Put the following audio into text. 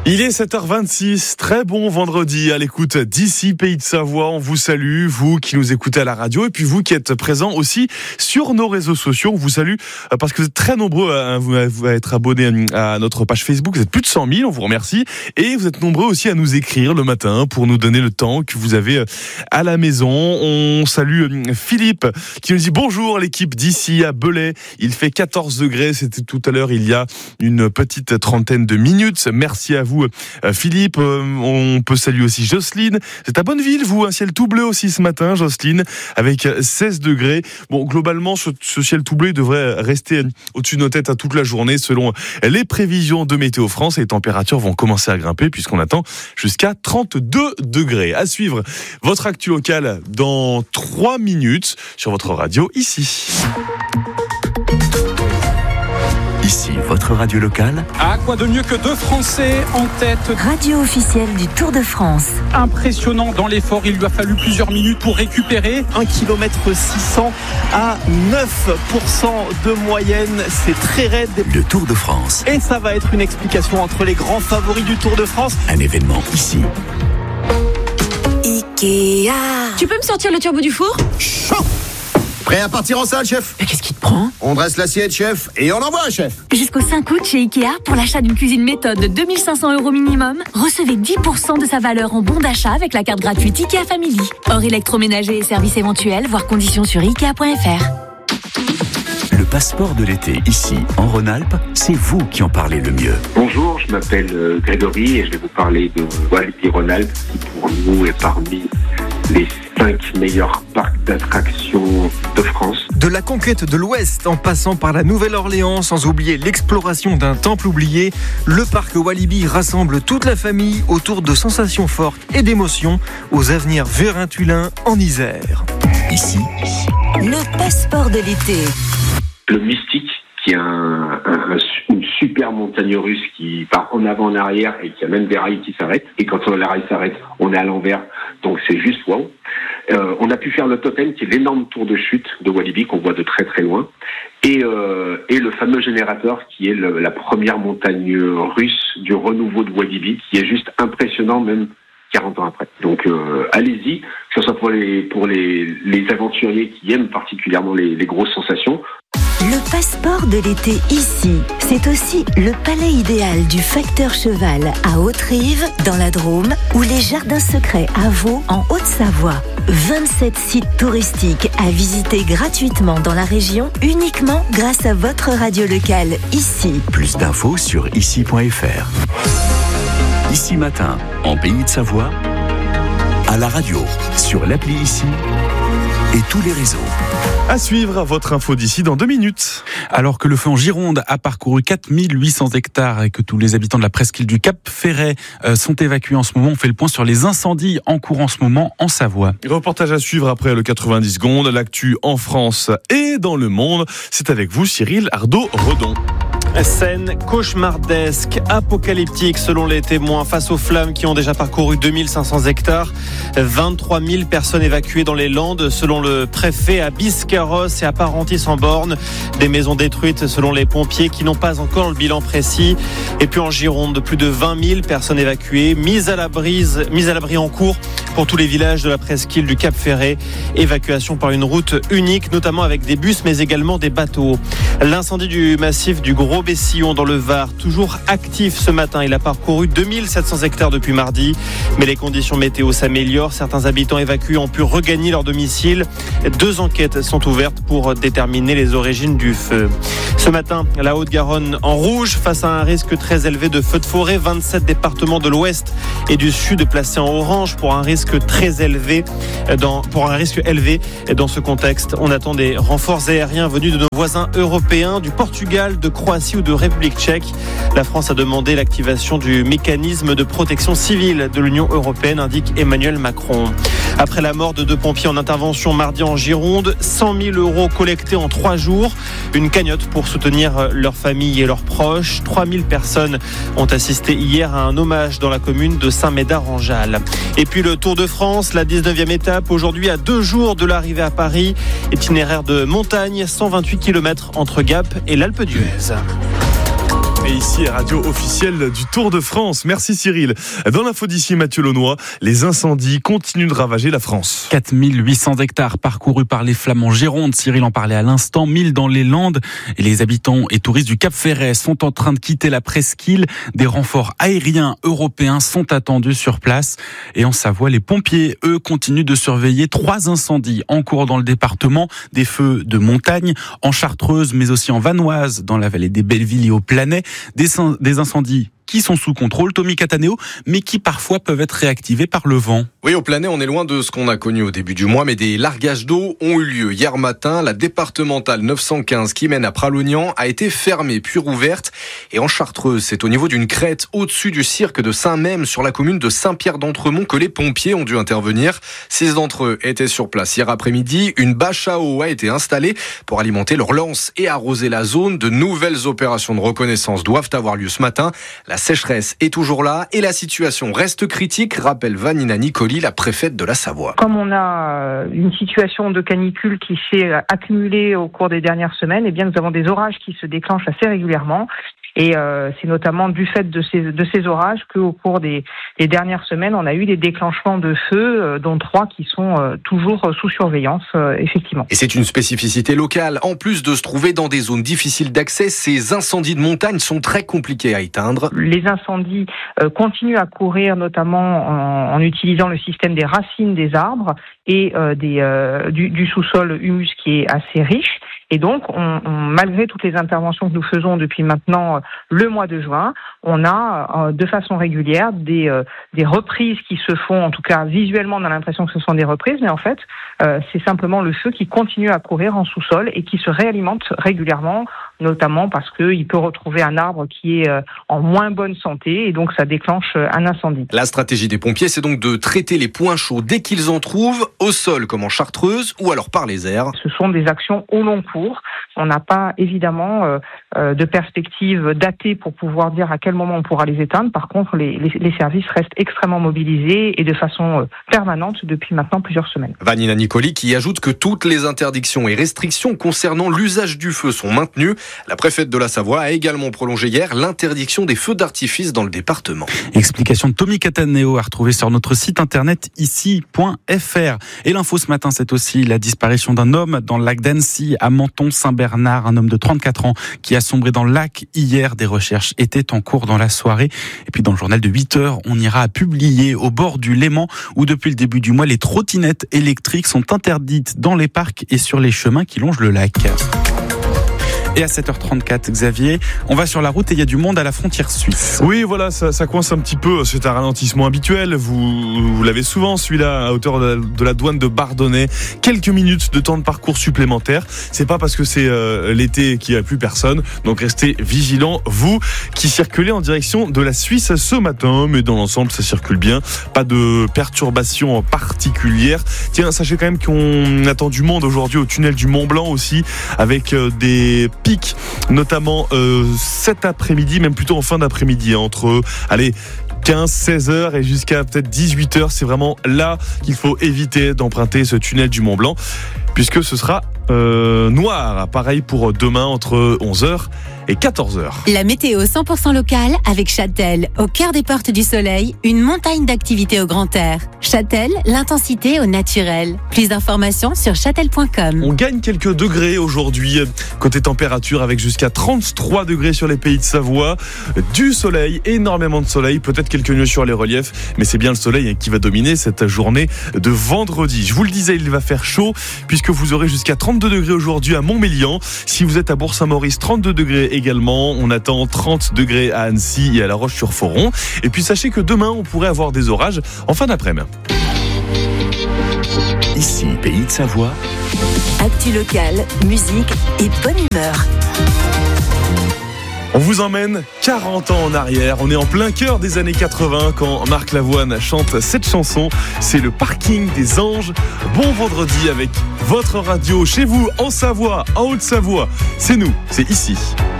Il est 7h26, très bon vendredi à l'écoute d'ici Pays de Savoie. On vous salue, vous qui nous écoutez à la radio et puis vous qui êtes présents aussi sur nos réseaux sociaux. On vous salue parce que vous êtes très nombreux à être abonnés à notre page Facebook. Vous êtes plus de 100 000, on vous remercie. Et vous êtes nombreux aussi à nous écrire le matin pour nous donner le temps que vous avez à la maison. On salue Philippe qui nous dit bonjour l'équipe d'ici à Belay. Il fait 14 degrés, c'était tout à l'heure il y a une petite trentaine de minutes. Merci à vous Philippe. On peut saluer aussi Jocelyne. C'est à Bonneville, vous, un ciel tout bleu aussi ce matin, Jocelyne, avec 16 degrés. Bon, globalement, ce ciel tout bleu devrait rester au-dessus de nos têtes à toute la journée selon les prévisions de Météo France. Et les températures vont commencer à grimper puisqu'on attend jusqu'à 32 degrés. À suivre votre actu locale dans 3 minutes sur votre radio ici. Ici, votre radio locale. Ah, quoi de mieux que 2 Français en tête. Radio officielle du Tour de France. Impressionnant dans l'effort, il lui a fallu plusieurs minutes pour récupérer. 1 km 600 à 9% de moyenne, c'est très raide. Le Tour de France. Et ça va être une explication entre les grands favoris du Tour de France. Un événement ici. Ikea. Tu peux me sortir le turbo du four ? Chaud! Prêt à partir en salle, chef? Mais qu'est-ce qui te prend ? On dresse l'assiette, chef, et on envoie, chef. Jusqu'au 5 août chez Ikea, pour l'achat d'une cuisine méthode de 2 500 € minimum, recevez 10% de sa valeur en bon d'achat avec la carte gratuite Ikea Family. Hors électroménager et services éventuels, voir conditions sur Ikea.fr. Le passeport de l'été, ici, en Rhône-Alpes, c'est vous qui en parlez le mieux. Bonjour, je m'appelle Grégory et je vais vous parler de Walibi Rhône-Alpes, qui pour nous est parmi les 5 meilleurs parcs d'attractions de France. De la conquête de l'Ouest en passant par la Nouvelle-Orléans, sans oublier l'exploration d'un temple oublié, le parc Walibi rassemble toute la famille autour de sensations fortes et d'émotions aux avenirs vérintulins en Isère. Ici, Le passeport de l'été. Le Mystique, qui est une super montagne russe qui part en avant, en arrière et qui a même des rails qui s'arrêtent. Et quand les rails s'arrêtent, on est à l'envers. Donc c'est juste wow. On a pu faire le totem, qui est l'énorme tour de chute de Walibi qu'on voit de très très loin. Et le fameux générateur, qui est la première montagne russe du renouveau de Walibi, qui est juste impressionnant même 40 ans après. Donc allez-y, que ce soit pour les aventuriers qui aiment particulièrement les grosses sensations. Le passeport de l'été ici, c'est aussi le palais idéal du facteur cheval à Haute-Rive, dans la Drôme, ou les jardins secrets à Vaud, en Haute-Savoie. 27 sites touristiques à visiter gratuitement dans la région, uniquement grâce à votre radio locale ici. plus d'infos sur ici.fr. Ici matin, en Pays de Savoie, à la radio, sur l'appli Ici et tous les réseaux. À suivre votre info d'ici dans 2 minutes. Alors que le feu en Gironde a parcouru 4800 hectares et que tous les habitants de la presqu'île du Cap Ferret sont évacués en ce moment, on fait le point sur les incendies en cours en ce moment en Savoie. Reportage à suivre après le 90 secondes, l'actu en France et dans le monde. C'est avec vous Cyril Ardo-Redon. Scène cauchemardesque, apocalyptique selon les témoins face aux flammes qui ont déjà parcouru 2500 hectares. 23 000 personnes évacuées dans les Landes selon le préfet, à Biscarros et à Parentis-en-Born. Des maisons détruites selon les pompiers qui n'ont pas encore le bilan précis. Et puis en Gironde, plus de 20 000 personnes évacuées, mises à l'abri en cours pour tous les villages de la presqu'île du Cap Ferret. Évacuation par une route unique, notamment avec des bus mais également des bateaux. L'incendie du massif du Gros-Bessillon dans le Var, toujours actif ce matin. Il a parcouru 2700 hectares depuis mardi. Mais les conditions météo s'améliorent. Certains habitants évacués ont pu regagner leur domicile. 2 enquêtes sont ouvertes pour déterminer les origines du feu. Ce matin, la Haute-Garonne en rouge face à un risque très élevé de feux de forêt. 27 départements de l'Ouest et du Sud placés en orange pour un risque très élevé. Pour un risque élevé. Dans ce contexte, on attend des renforts aériens venus de nos voisins européens, du Portugal, de Croatie ou de République tchèque. La France a demandé l'activation du mécanisme de protection civile de l'Union européenne, indique Emmanuel Macron. Après la mort de 2 pompiers en intervention mardi en Gironde, 100 000 € collectés en 3 jours. Une cagnotte pour soutenir leurs familles et leurs proches. 3 000 personnes ont assisté hier à un hommage dans la commune de Saint-Médard-en-Jalles. Et puis le Tour de France, la 19e étape, aujourd'hui à 2 jours de l'arrivée à Paris. Itinéraire de montagne, 128 km entre Gap et l'Alpe d'Huez. Et ici, radio officielle du Tour de France. Merci Cyril. Dans l'info d'ici, Mathieu Launois, les incendies continuent de ravager la France. 4800 hectares parcourus par les flammes en Gironde. Cyril en parlait à l'instant. 1000 dans les Landes. Et les habitants et touristes du Cap Ferret sont en train de quitter la presqu'île. Des renforts aériens européens sont attendus sur place. Et en Savoie, les pompiers, eux, continuent de surveiller 3 incendies en cours dans le département. Des feux de montagne, en Chartreuse, mais aussi en Vanoise, dans la vallée des Bellevilles et au Planay. Des incendies qui sont sous contrôle, Tommy Cataneo, mais qui parfois peuvent être réactivés par le vent. Oui, au Planay, on est loin de ce qu'on a connu au début du mois, mais des largages d'eau ont eu lieu. Hier matin, la départementale 915 qui mène à Pralognan a été fermée puis rouverte. Et en Chartreuse, c'est au niveau d'une crête au-dessus du cirque de Saint-Même sur la commune de Saint-Pierre-d'Entremont que les pompiers ont dû intervenir. 6 d'entre eux étaient sur place hier après-midi. Une bâche à eau a été installée pour alimenter leurs lances et arroser la zone. De nouvelles opérations de reconnaissance doivent avoir lieu ce matin. La sécheresse est toujours là et la situation reste critique, rappelle Vanina Nicoli, la préfète de la Savoie. Comme on a une situation de canicule qui s'est accumulée au cours des dernières semaines, eh bien nous avons des orages qui se déclenchent assez régulièrement. Et c'est notamment du fait de ces orages qu'au cours des dernières semaines, on a eu des déclenchements de feux, dont 3 qui sont toujours sous surveillance, effectivement. Et c'est une spécificité locale. En plus de se trouver dans des zones difficiles d'accès, ces incendies de montagne sont très compliqués à éteindre. Les incendies continuent à courir, notamment en utilisant le système des racines des arbres et du sous-sol humus qui est assez riche. Et donc, malgré toutes les interventions que nous faisons depuis maintenant le mois de juin, on a de façon régulière des reprises qui se font, en tout cas visuellement on a l'impression que ce sont des reprises, mais en fait c'est simplement le feu qui continue à courir en sous-sol et qui se réalimente régulièrement, notamment parce qu'il peut retrouver un arbre qui est en moins bonne santé et donc ça déclenche un incendie. La stratégie des pompiers, c'est donc de traiter les points chauds dès qu'ils en trouvent, au sol comme en Chartreuse ou alors par les airs. Ce sont des actions au long cours. On n'a pas évidemment de perspective datée pour pouvoir dire à quel moment on pourra les éteindre. Par contre, les services restent extrêmement mobilisés et de façon permanente depuis maintenant plusieurs semaines. Vanina Nicoli qui ajoute que toutes les interdictions et restrictions concernant l'usage du feu sont maintenues. La préfète de la Savoie a également prolongé hier l'interdiction des feux d'artifice dans le département. Explication de Tommy Cataneo à retrouver sur notre site internet ici.fr. Et l'info ce matin, c'est aussi la disparition d'un homme dans le lac d'Annecy à Menton-Saint-Bernard, un homme de 34 ans qui a sombré dans le lac hier. Des recherches étaient en cours dans la soirée. Et puis dans le journal de 8h, on ira à publier au bord du Léman où depuis le début du mois, les trottinettes électriques sont interdites dans les parcs et sur les chemins qui longent le lac. Et à 7h34, Xavier, on va sur la route et il y a du monde à la frontière suisse. Oui, voilà, ça coince un petit peu. C'est un ralentissement habituel. Vous l'avez souvent, celui-là, à hauteur de la douane de Bardonnay. Quelques minutes de temps de parcours supplémentaire. C'est pas parce que c'est l'été qu'il n'y a plus personne. Donc restez vigilants, vous qui circulez en direction de la Suisse ce matin. Mais dans l'ensemble, ça circule bien. Pas de perturbations particulières. Tiens, sachez quand même qu'on attend du monde aujourd'hui au tunnel du Mont Blanc aussi, avec des pic, notamment cet après-midi, même plutôt en fin d'après-midi, entre 15-16h et jusqu'à peut-être 18h. C'est vraiment là qu'il faut éviter d'emprunter ce tunnel du Mont Blanc, puisque ce sera noir. Pareil pour demain entre 11h et 14h. La météo 100% locale avec Châtel, au cœur des portes du soleil, une montagne d'activités au grand air. Châtel, l'intensité au naturel. Plus d'informations sur châtel.com. On gagne quelques degrés aujourd'hui, côté température, avec jusqu'à 33 degrés sur les pays de Savoie. Du soleil, énormément de soleil, peut-être quelques nuages sur les reliefs, mais c'est bien le soleil qui va dominer cette journée de vendredi. Je vous le disais, il va faire chaud, puisque vous aurez jusqu'à 32 degrés aujourd'hui à Montmélian. Si vous êtes à Bourg-Saint-Maurice, 32 degrés également. On attend 30 degrés à Annecy et à La Roche-sur-Foron. Et puis sachez que demain, on pourrait avoir des orages en fin d'après-midi. Ici, Pays de Savoie. Actu locale, musique et bonne humeur. On vous emmène 40 ans en arrière. On est en plein cœur des années 80 quand Marc Lavoine chante cette chanson. C'est le parking des anges. Bon vendredi avec votre radio chez vous en Savoie, en Haute-Savoie. C'est nous, c'est ici.